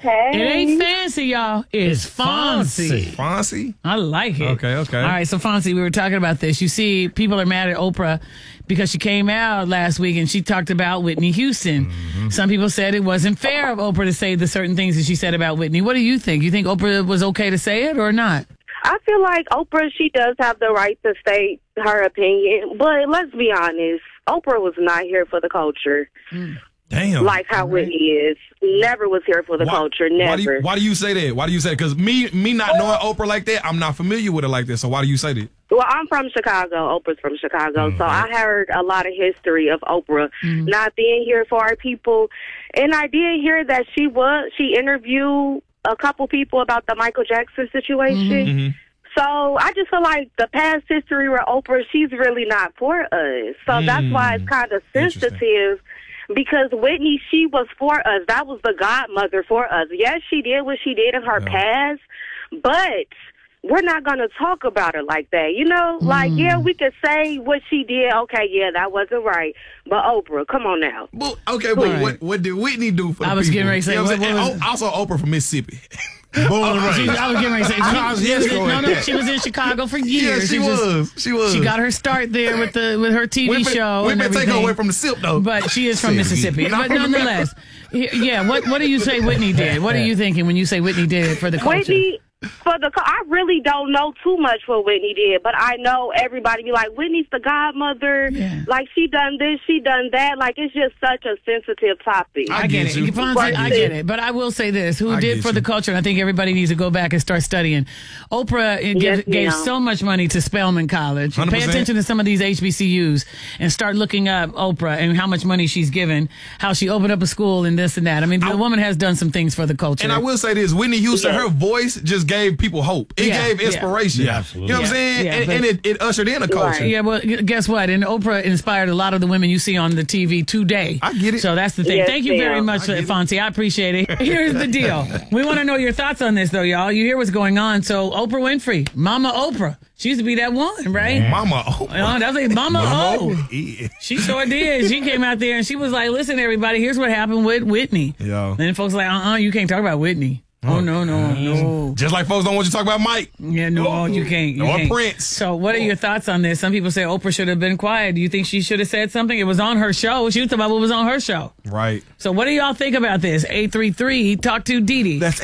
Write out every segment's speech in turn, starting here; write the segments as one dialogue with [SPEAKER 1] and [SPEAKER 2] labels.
[SPEAKER 1] Hey.
[SPEAKER 2] It ain't fancy, y'all. It's fancy.
[SPEAKER 3] Fonzie?
[SPEAKER 2] I like it.
[SPEAKER 3] Okay.
[SPEAKER 2] All right, so Fonzie, we were talking about this. You see, people are mad at Oprah because she came out last week and she talked about Whitney Houston.
[SPEAKER 3] Mm-hmm.
[SPEAKER 2] Some people said it wasn't fair of Oprah to say the certain things that she said about Whitney. What do you think? You think Oprah was okay to say it or not?
[SPEAKER 1] I feel like Oprah, she does have the right to state her opinion, but let's be honest, Oprah was not here for the culture.
[SPEAKER 3] Damn.
[SPEAKER 1] Like how Whitney is. Never was here for the culture. Never.
[SPEAKER 3] Why do you say that? Why do you say that? Because me not knowing Oprah like that, I'm not familiar with her like that. So why do you say that?
[SPEAKER 1] Well, I'm from Chicago. Oprah's from Chicago. So I heard a lot of history of Oprah not being here for our people. And I did hear that she interviewed a couple people about the Michael Jackson situation. So I just feel like the past history with Oprah, she's really not for us. So that's why it's kind of sensitive. Because Whitney, she was for us. That was the godmother for us. Yes, she did what she did in her past, but we're not going to talk about her like that. You know, like, yeah, we could say what she did. Okay, yeah, that wasn't right. But Oprah, come on now.
[SPEAKER 3] Well, okay, but what did Whitney do for the
[SPEAKER 2] I was
[SPEAKER 3] people?
[SPEAKER 2] getting ready to say,
[SPEAKER 3] You know what I'm
[SPEAKER 2] what
[SPEAKER 3] saying?
[SPEAKER 2] was-
[SPEAKER 3] And also Oprah from Mississippi.
[SPEAKER 4] Born and raised.
[SPEAKER 2] I was getting ready to say, she was in Chicago for years.
[SPEAKER 3] She was.
[SPEAKER 2] She got her start there with her TV show.
[SPEAKER 3] We
[SPEAKER 2] and
[SPEAKER 3] may take her
[SPEAKER 2] everything.
[SPEAKER 3] away from the SIP, though.
[SPEAKER 2] But she is from Mississippi. But nonetheless, yeah. What do you say Whitney did? What are you thinking when you say Whitney did for the culture?
[SPEAKER 1] Whitney, I really don't know too much what Whitney did, but I know everybody be like, Whitney's the godmother. Yeah. Like, she done this, she done that. Like, it's just such a sensitive topic.
[SPEAKER 2] I get it. Fonzie, I get it. But I will say this. Who did for the culture, and I think everybody needs to go back and start studying. Oprah gave so much money to Spelman College.
[SPEAKER 3] 100%.
[SPEAKER 2] Pay attention to some of these HBCUs and start looking up Oprah and how much money she's given, how she opened up a school and this and that. I mean, the woman has done some things for the culture.
[SPEAKER 3] And I will say this, Whitney Houston, her voice just gave people hope. It gave inspiration.
[SPEAKER 4] Yeah, absolutely.
[SPEAKER 3] You know what I'm saying? And it ushered in a culture.
[SPEAKER 2] Yeah, well, guess what? And Oprah inspired a lot of the women you see on the TV today.
[SPEAKER 3] I get it.
[SPEAKER 2] So that's the thing.
[SPEAKER 1] Yes,
[SPEAKER 2] Thank you very
[SPEAKER 1] ma'am.
[SPEAKER 2] much, Fonzie. I appreciate it. Here's the deal. We want to know your thoughts on this, though, y'all. You hear what's going on. So Oprah Winfrey, Mama Oprah. She used to be that one, right?
[SPEAKER 3] Mama Oprah.
[SPEAKER 2] That's like Mama O.
[SPEAKER 3] Yeah.
[SPEAKER 2] She sure did. She came out there and she was like, listen, everybody, here's what happened with Whitney.
[SPEAKER 3] Yeah.
[SPEAKER 2] And folks like, you can't talk about Whitney. Oh, no.
[SPEAKER 3] Just like folks don't want you to talk about Mike.
[SPEAKER 2] Yeah, no, you can't. You
[SPEAKER 3] Or
[SPEAKER 2] can't.
[SPEAKER 3] Prince.
[SPEAKER 2] So what are your thoughts on this? Some people say Oprah should have been quiet. Do you think she should have said something? It was on her show. She was talking about what was on her show.
[SPEAKER 3] Right.
[SPEAKER 2] So what do y'all think about this? 833, talk to Dee Dee.
[SPEAKER 5] That's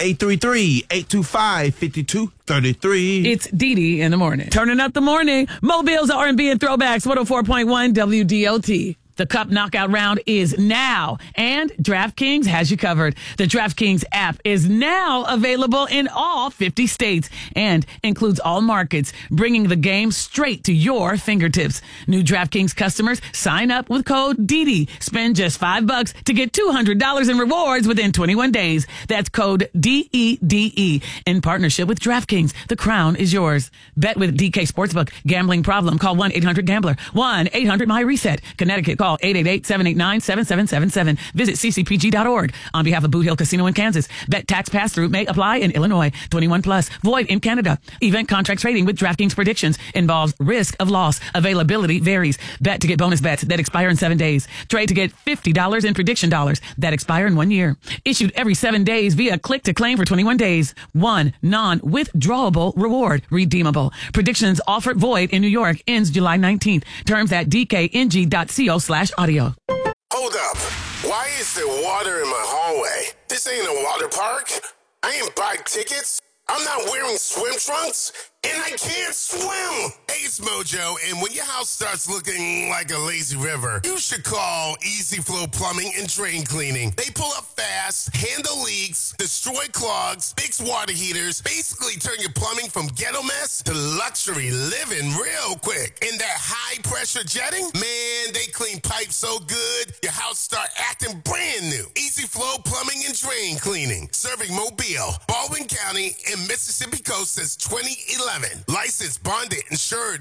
[SPEAKER 5] 833-825-5233.
[SPEAKER 2] It's Dee Dee in the morning. Turning up the morning. Mobile's R&B and throwbacks, 104.1 WDOT. The Cup Knockout round is now, and DraftKings has you covered. The DraftKings app is now available in all 50 states and includes all markets, bringing the game straight to your fingertips. New DraftKings customers sign up with code DDE. Spend just $5 to get $200 in rewards within 21 days. That's code DEDE in partnership with DraftKings. The crown is yours. Bet with DK Sportsbook. Gambling problem? Call 1-800-GAMBLER. 1-800-MY-RESET. Connecticut. Call 888-789-7777. Visit ccpg.org. On behalf of Boot Hill Casino in Kansas. Bet tax pass-through may apply in Illinois. 21 plus. Void in Canada. Event contract trading with DraftKings predictions involves risk of loss. Availability varies. Bet to get bonus bets that expire in 7 days. Trade to get $50 in prediction dollars that expire in 1 year. Issued every 7 days via click to claim for 21 days. One non-withdrawable reward. Redeemable. Predictions offered void in New York. Ends July 19th. Terms at dkng.co/audio.
[SPEAKER 6] Hold up. Why is there water in my hallway? This ain't a water park. I ain't buy tickets. I'm not wearing swim trunks. And I can't swim. Hey, it's Mojo, and when your house starts looking like a lazy river, you should call Easy Flow Plumbing and Drain Cleaning. They pull up fast, handle leaks, destroy clogs, fix water heaters, basically turn your plumbing from ghetto mess to luxury living real quick. And that high-pressure jetting, man, they clean pipes so good, your house start acting brand new. Easy Flow Plumbing and Drain Cleaning, serving Mobile, Baldwin County, and Mississippi Coast since 2011. Licensed, bonded, insured,